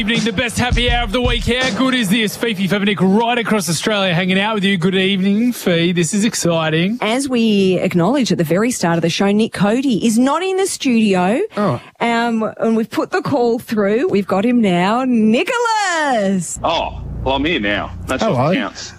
Evening, the best happy hour of the week. How good is this? Fifi Fevenick right across Australia hanging out with you. Good evening, Fee. This is exciting. As we acknowledged at the very start of the show, Nick Cody is not in the studio. And we've put the call through. We've got him now. Nicholas! Oh, well, I'm here now. That's what counts.